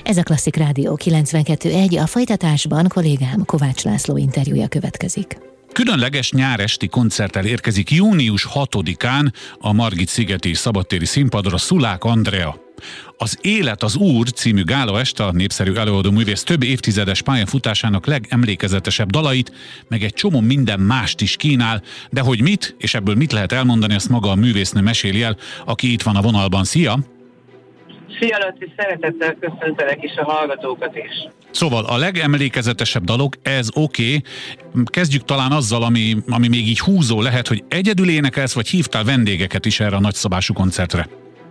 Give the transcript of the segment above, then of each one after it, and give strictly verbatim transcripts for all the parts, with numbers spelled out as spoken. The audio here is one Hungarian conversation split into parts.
Ez a Klasszik Rádió kilencvenkettő pont egy, a folytatásban kollégám Kovács László interjúja következik. Különleges nyáresti koncerttel érkezik június hatodikán a Margit-szigeti szabadtéri színpadra Szulák Andrea. Az Élet az Úr című gálaest a népszerű előadó művész több évtizedes pályafutásának legemlékezetesebb dalait, meg egy csomó minden mást is kínál, de hogy mit, és ebből mit lehet elmondani, azt maga a művésznő meséli el, aki itt van a vonalban. Szia! Szia, Laci, szeretettel köszöntelek is a hallgatókat is. Szóval a legemlékezetesebb dalok, ez oké. Okay. Kezdjük talán azzal, ami, ami még így húzó lehet, hogy egyedül énekelsz, vagy hívtál vendégeket is erre a nagyszabású koncertre?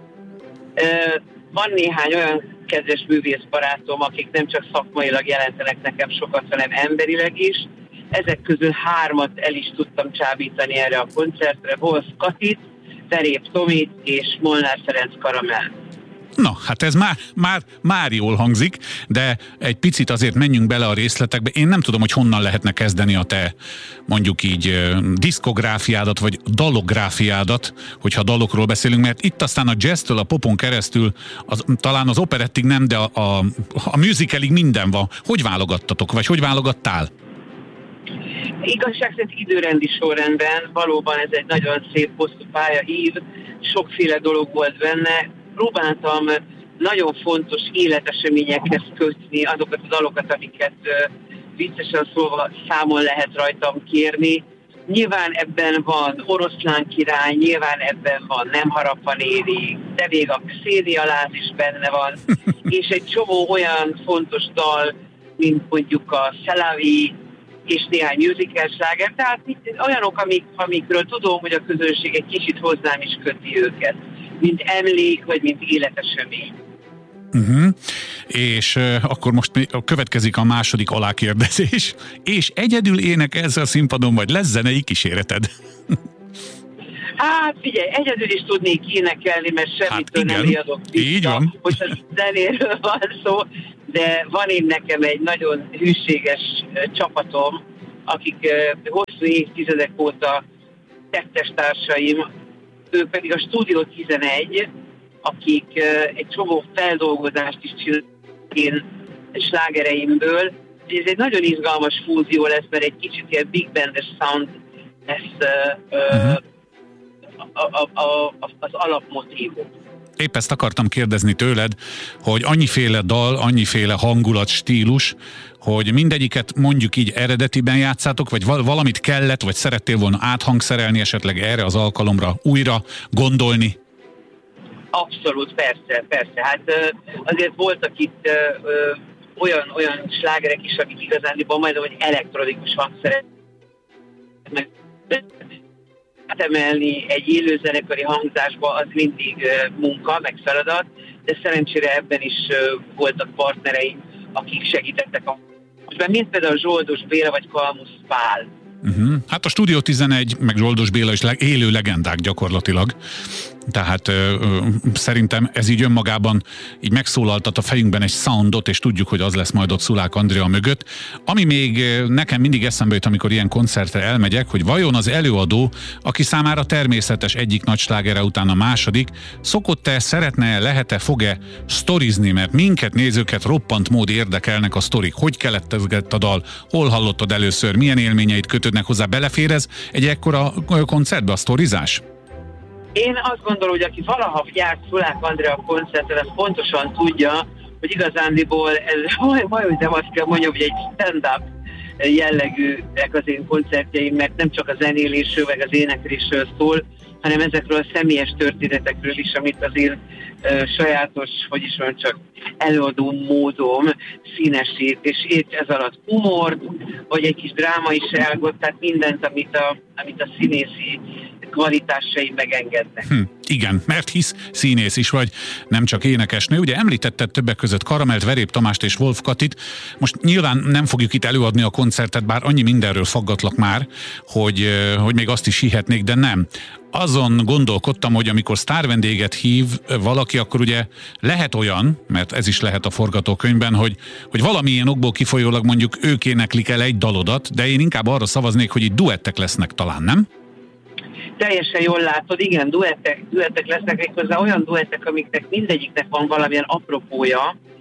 Van néhány olyan kedves művészbarátom, akik nem csak szakmailag jelentenek nekem sokat, hanem emberileg is. Ezek közül hármat el is tudtam csábítani erre a koncertre. Wolf Katit, Verép Tomit és Molnár Ferenc Karamell. Na, hát ez már, már, már jól hangzik, de egy picit azért menjünk bele a részletekbe. Én nem tudom, hogy honnan lehetne kezdeni a te, mondjuk így, diszkográfiádat, vagy dalográfiádat, hogyha dalokról beszélünk, mert itt aztán a jazztől, a popon keresztül, az, talán az operettig nem, de a, a, a musicalig minden van. Hogy válogattatok, vagy hogy válogattál? Igazság szerint időrendi sorrendben, valóban ez egy nagyon szép, hosszú pályaív, sokféle dolog volt benne. Próbáltam nagyon fontos életeseményekhez kötni azokat a dalokat, amiket viccesen szólva számon lehet rajtam kérni. Nyilván ebben van Oroszlán király, nyilván ebben van Nem harap a néri, de még a Xénia láz is benne van, és egy csomó olyan fontos dal, mint mondjuk a Szelavi, és néhány musical sláger, tehát olyanok, amik, amikről tudom, hogy a közönség egy kicsit hozzám is köti őket, mint emlék, vagy mint életesemény. Uh-huh. És uh, akkor most következik a második alákérdezés. És egyedül énekelsz a színpadon, vagy lesz zenei kíséreted? Hát figyelj, egyedül is tudnék énekelni, mert semmitől hát nem riadok vissza. Így van. Most a zenéről van szó, de van én nekem egy nagyon hűséges csapatom, akik uh, hosszú évtizedek óta tettes társaim, ők pedig a Stúdió tizenegy, akik uh, egy csomó feldolgozást is csinálnak én slágereimből. Ez egy nagyon izgalmas fúzió lesz, mert egy kicsit ilyen big bandes sound lesz uh, uh-huh. a, a, a, a, az alapmotívum. Épp ezt akartam kérdezni tőled, hogy annyiféle dal, annyiféle hangulat, stílus, hogy mindegyiket mondjuk így eredetiben játszátok, vagy valamit kellett, vagy szerettél volna áthangszerelni esetleg erre az alkalomra újra gondolni? Abszolút, persze, persze. Hát azért voltak itt olyan, olyan slágerek is, akik igazándiból majdnem, hogy elektronikus hangszerek meg emelni egy élőzenekari hangzásba, az mindig uh, munka, meg feladat, de szerencsére ebben is uh, voltak partnereim, akik segítettek a most mint például Zsoldos Béla vagy Kalmusz Pál. Uh-huh. Hát a Stúdió tizenegy, meg Zsoldos Béla is leg, élő legendák gyakorlatilag. Tehát ö, ö, szerintem ez így önmagában így megszólaltat a fejünkben egy soundot, és tudjuk, hogy az lesz majd ott Szulák Andrea mögött. Ami még nekem mindig eszembe jut, amikor ilyen koncertre elmegyek, hogy vajon az előadó, aki számára természetes egyik nagy slágere után a második, szokott-e, szeretne, lehet-e, fog-e sztorizni, mert minket, nézőket roppant mód érdekelnek a sztorik. Hogy keletkezett a dal, hol hallottad először, milyen élményeit kötődnek hozzá, belefér ez egy ekkora koncertbe a sztorizás? Én azt gondolom, hogy aki valaha járt Szulák Andrea koncerten, az pontosan tudja, hogy igazándiból ez majd nem azt kell mondjam, hogy egy stand-up jellegűek az én koncertjeim, mert nem csak a zenélésről, meg az éneklésről szól, hanem ezekről a személyes történetekről is, amit az én uh, sajátos, hogy is van csak előadó módom színesít, és itt ez alatt humort, vagy egy kis drámaiságot, tehát mindent, amit a, amit a színészi kvalitásai megengednek. Hm, igen, mert hisz színész is vagy, nem csak énekesnő. Ugye említetted többek között Karamellt, Verép Tamást és Wolf Katit. Most nyilván nem fogjuk itt előadni a koncertet, bár annyi mindenről faggatlak már, hogy, hogy még azt is hihetnék, de nem. Azon gondolkodtam, hogy amikor sztárvendéget hív valaki, akkor ugye lehet olyan, mert ez is lehet a forgatókönyvben, hogy, hogy valamilyen okból kifolyólag mondjuk ők éneklik el egy dalodat, de én inkább arra szavaznék, hogy itt duettek lesznek talán, nem? Teljesen jól látod, igen, duettek, duettek lesznek, méghozzá olyan duettek, amiknek mindegyiknek van valamilyen apropója,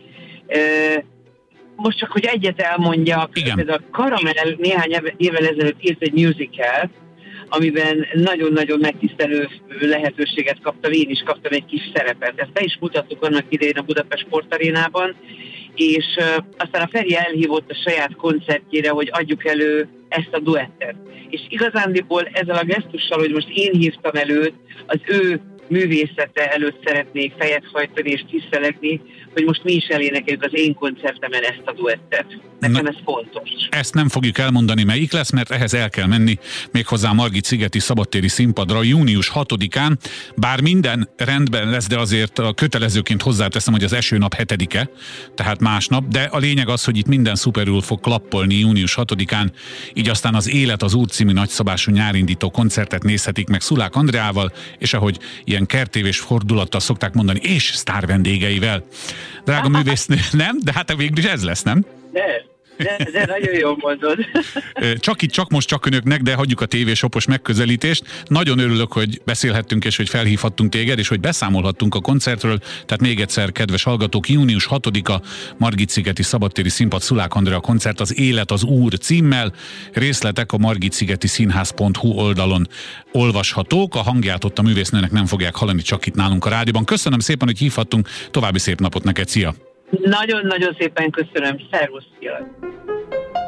Most csak, hogy egyet elmondjak, ez a Karamell néhány évvel ezelőtt írt egy musical, amiben nagyon-nagyon megtisztelő lehetőséget kaptam, én is kaptam egy kis szerepet. Ezt be is mutattuk annak idején a Budapest Sportarénában, és uh, aztán a Feri elhívott a saját koncertjére, hogy adjuk elő ezt a duettet. És igazándiból ezzel a gesztussal, hogy most én hívtam előtt, az ő művészete előtt szeretnék fejet hajtani és tisztelegni, hogy most mi is elénekeljük az én koncertemen ezt a duettet. Nekem Na, ez fontos. Ezt nem fogjuk elmondani, melyik lesz, mert ehhez el kell menni méghozzá Margit-szigeti szabadtéri színpadra június hatodikán, bár minden rendben lesz, de azért a kötelezőként hozzáteszem, hogy az esőnap hetedike, tehát másnap, de a lényeg az, hogy itt minden szuperül fog klappolni június hatodikán, így aztán az Élet az Úr című nagyszabású nyárindító koncertet nézhetik meg Szulák Andreával, és ahogy ilyen kertévés fordulattal szokták mondani, és sztár vendégeivel. Drága művésznő, nem? De hát végül is ez lesz, nem? De, de, de nagyon jól mondod. Csak itt, csak most, csak önöknek, de hagyjuk a tévésopos megközelítést. Nagyon örülök, hogy beszélhettünk, és hogy felhívhattunk téged, és hogy beszámolhattunk a koncertről. Tehát még egyszer, kedves hallgatók, június hatodika Margit-szigeti szabadtéri színpad Szulák Andrea koncert az Élet az Úr címmel. Részletek a margitszigeti színház pont hu oldalon olvashatók. A hangját ott a művésznőnek nem fogják hallani, csak itt nálunk a rádióban. Köszönöm szépen, hogy hívhattunk. További szép napot neked, szia! Nagyon-nagyon szépen köszönöm. Szervusz, szia!